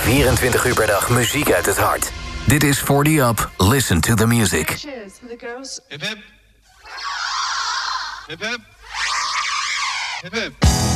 24 uur per dag muziek uit het hart. Dit is 40 Up. Listen to the music. Cheers for the girls. Hip hip. Hip hip. Hip hip.